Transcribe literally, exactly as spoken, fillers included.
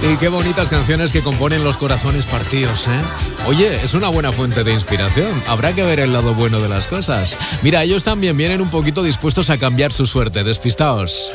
Y qué bonitas canciones que componen los corazones partidos, ¿eh? Oye, es una buena fuente de inspiración. Habrá que ver el lado bueno de las cosas. Mira, ellos también vienen un poquito dispuestos a cambiar su suerte. Despistaos.